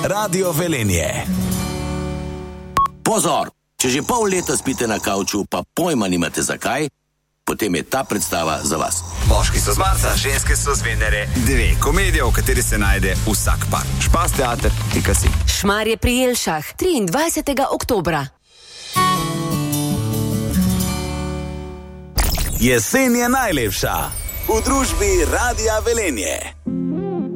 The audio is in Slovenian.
Radio Velenje. Pozor! Če že pol leta spite na kavču, pa pojma nimate zakaj, potem je ta predstava za vas. Moški so z Marsa, ženske so z Venere. 2 komedije, v kateri se najde vsak par. Špas teater.si. Šmarje pri Jelšah, 23. oktobra. Jesen je najlepša v družbi Radia Velenje.